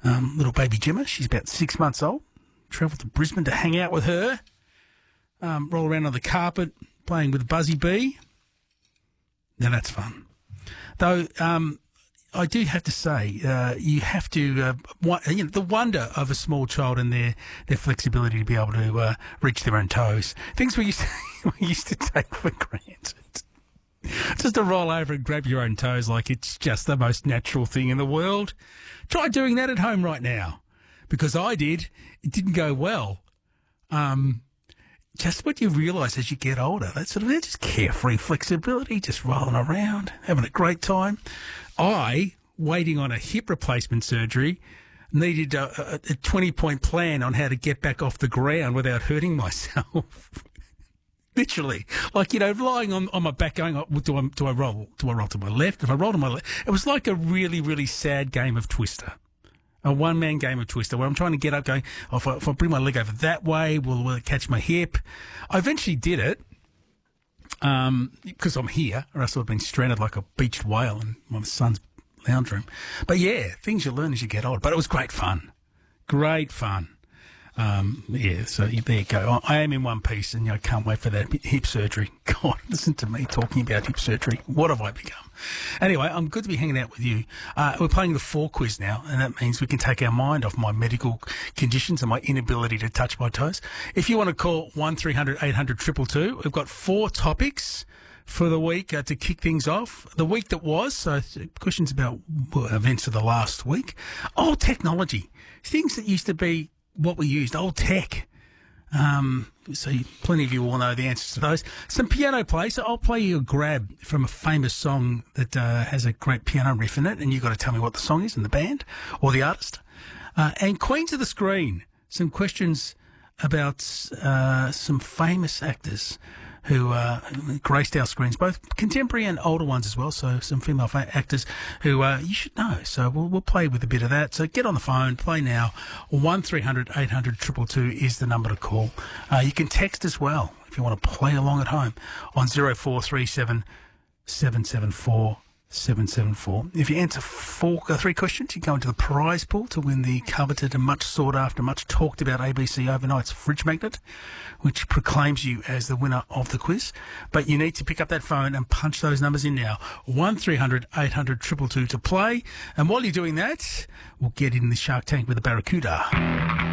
little baby Gemma. She's about 6 months old. Travelled to Brisbane to hang out with her, roll around on the carpet, playing with Buzzy Bee. Now that's fun. Though I do have to say, you have to, the wonder of a small child and their flexibility to be able to reach their own toes. Things we used to take for granted. Just to roll over and grab your own toes like it's just the most natural thing in the world. Try doing that at home right now. Because I did. It didn't go well. Just what you realise as you get older, that sort of just carefree flexibility, just rolling around, having a great time. I, waiting on a hip replacement surgery, needed a 20-point plan on how to get back off the ground without hurting myself. Literally. Like, lying on my back going, do I roll? Do I roll to my left? If I roll to my left, it was like a really, really sad game of Twister. A one-man game of Twister where I'm trying to get up going, if I bring my leg over that way, will it catch my hip? I eventually did it because I'm here, or else I've been stranded like a beached whale in my son's lounge room. But, yeah, things you learn as you get older. But it was great fun. Great fun. So there you go. I am in one piece and I can't wait for that hip surgery. God, listen to me talking about hip surgery. What have I become? Anyway, I'm good to be hanging out with you. We're playing the 4 quiz now, and that means we can take our mind off my medical conditions and my inability to touch my toes. If you want to call 1300 800 222, we've got 4 topics for the week to kick things off. The week that was, so questions about events of the last week. Old technology. Things that used to be what we used, old tech. So plenty of you will know the answers to those. Some piano play. So I'll play you a grab from a famous song that has a great piano riff in it, and you've got to tell me what the song is and the band or the artist. And Queens of the Screen. Some questions about some famous actors who graced our screens, both contemporary and older ones as well, so some female actors who you should know. So we'll play with a bit of that. So get on the phone, play now. 1300 800 222 is the number to call. You can text as well if you want to play along at home on 0437 774 774. If you answer 3 questions, you go into the prize pool to win the coveted and much sought after, much talked about ABC Overnight's fridge magnet, which proclaims you as the winner of the quiz. But you need to pick up that phone and punch those numbers in now. 1300 800 222 to play. And while you're doing that, we'll get in the Shark Tank with the Barracuda.